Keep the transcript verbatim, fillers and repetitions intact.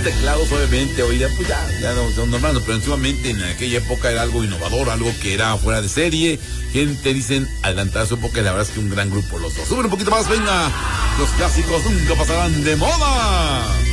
teclados, obviamente, hoy día, pues ya, ya no son normales, pero antiguamente en aquella época era algo innovador, algo que era fuera de serie. Gente, dicen, adelantada su época, y la verdad es que un gran grupo los dos. Sube un poquito más, venga, los clásicos nunca pasarán de moda.